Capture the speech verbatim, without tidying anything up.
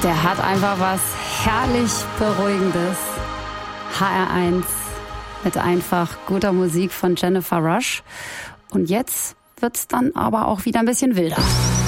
Der hat einfach was herrlich Beruhigendes. H R eins mit einfach guter Musik von Jennifer Rush. Und jetzt wird's dann aber auch wieder ein bisschen wilder.